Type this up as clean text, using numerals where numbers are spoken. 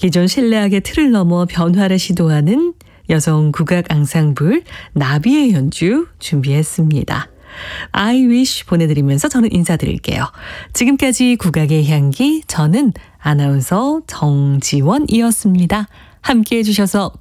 기존 신뢰악의 틀을 넘어 변화를 시도하는 여성 국악 앙상블 나비의 연주 준비했습니다. I wish 보내드리면서 저는 인사드릴게요. 지금까지 국악의 향기, 저는 아나운서 정지원이었습니다. 함께해 주셔서